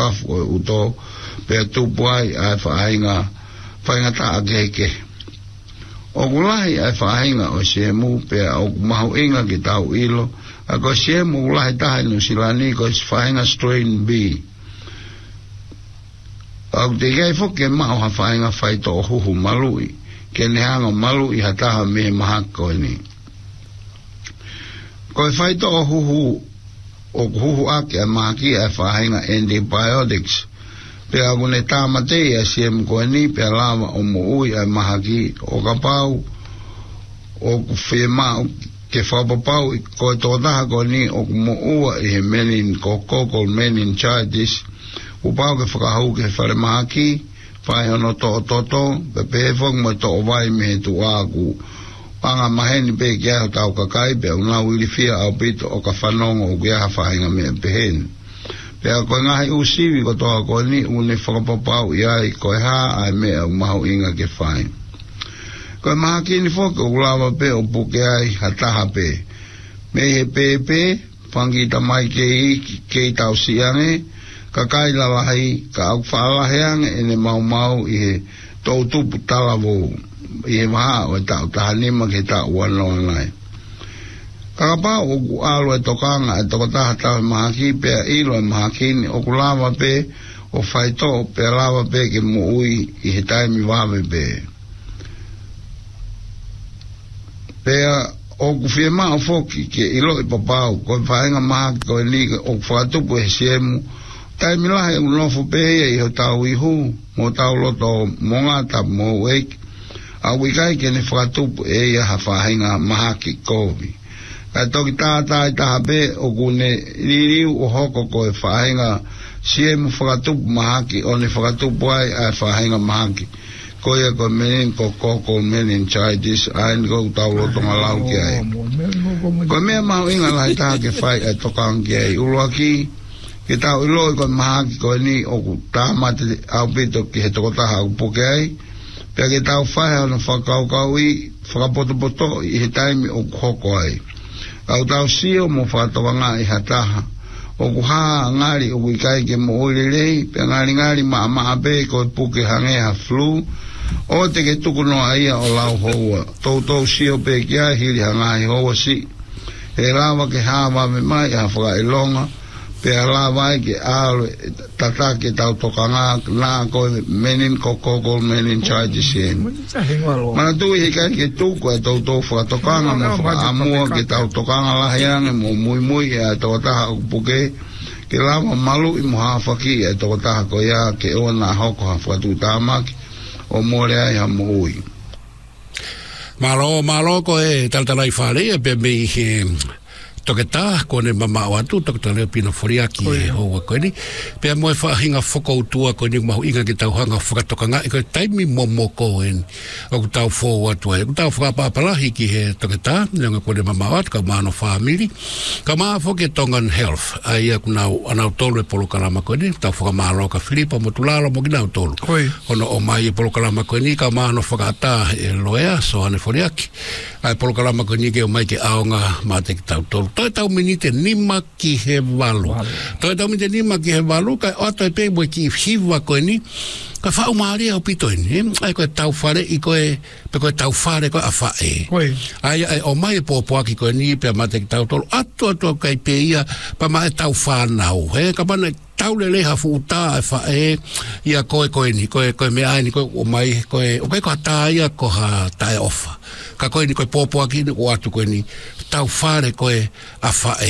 kafu o uto pe tupuai ai whainga ta ageke o gulahi ai whainga o siemu pe o mahu inga ki tau ilo a ko siemu gulahi tahi no silani ko whainga strain B au te gai foke mao ha whainga whaito o huhu malui ke nehango malui hataha me mahako ni ko whaito o huhu ake a mahaki ai whainga antibiotics pe agune tamate ya siem ko ni pe lava o moui ai mahaki o kapau o fema ke whapapau ko tōtaha ko ni o moua i he menin ko kokol meningitis upau ke whakahau ke whare mahaki whai hono toto pe pēwhong mo to vai me tu aku anga maheni pe kia tau kakai pe unau ili fia au pito o ka whanongo o kia whainga me pehen pea koe ngahi usiwi ko toa koe ni une whakapapau iai koe haa ai mea umahu inga ke whain koe maha kini whoke ulawa pe o puke ai hataha pe me he pepe whangi tamai ke i tau siange ka kai lawahai ka au whaalaheange ene mau i he tau tupu talawo i he maha o tau tahanima ke tau wanoa ngai kakapa o ku alo e tokanga e tokotaha tau mahaki pe ilo e mahakini o ku lava pe o whaito pe lava pe ke muui i he taimi wawe pe pea o ku whiema o foki ke ilo i papau ko whaenga mahaki ko e liga o whatupu e siemu taimi lahe unofo pe i ho tau ihu mo tau loto mongata mo wake a wikai ke ne whatupu e ia ha whaenga mahaki kovi toki tātai tahape o kune ririu o hoko koe whahenga siemu whakatupu mahaki o ne whakatupu ai whahenga mahaki koe koe menin ko koko meningitis ain ko taulotonga lau ki ai koe mea mahu inga lai taha ke whai ai tokang ki ai uruaki ke tau iloi koe mahaki koe ni o ku tāmate au pito ki he tokotaha au puke ai pia ke tau whahe ono whakaukau i whakapoto i he taimi o hoko ai au tau sio mo whatawanga i hataha o kuhaa ngari o kuikai ke mo oirelei pe ngari maa pe ko puke hangea flu o te ke tukuno aia o lau hoa tau sio pe kia hiri hangai hoa si e lawa ke hawa me mai a whaka ilonga pe a lawa ke alo tata ke tau tokanga na ko menin ko kokol meningitis mana tui hikai ke tuku e tau whaka tokanga mo whaka amua ke tau tokanga lahiange mo mui e tau taha upuke ke lawa malu i mo hawhaki e tau taha ko ia ke ona hoko ha whaka tu tamaki o more ai ha mui malo ko e taltalai whare e pe me he toketa kone mama o atu toketa leo pino foriaki e hoa koe ni pea moe whaahinga whakautua koe ni mahu inga ki tau hanga whakatokanga i koe taimi momo koe o ku tau fōu atu e ku tau whakapapalahi ki he toketa nanga kone mama o atu ka maano whaamiri ka maa whoke tongan health a ia ku anau tolu e polokalama koe ni tau whakamalo ka Filipa mo tulalo mo ki nau tolu ono o mai e polokalama koe ni ka maano whakata e loea so ane foriaki ai polokalama koe ni ke o mai ke aonga maa te ki tau tolu toi tau minite nima ki he walu. Toi tau minite nima ki he walu, kai oto e pēboi ki hiwa koe ni, ka whau maari au pitoi ni, ai koe tau whare i koe, pe koe tau whare koe a whae. Ai o mai e pōpoaki koe ni, pe mate ki tau tolu, atu kai pe ia, pa mai tau whanau, ka pana tau le leha fuuta e whae, ia koe ni, koe me ai ni, koe o mai, koe koe tā ia ko ha tae ofa. Ka koe ni koe pōpoaki ni, o atu koe ni, tau whare koe a whae.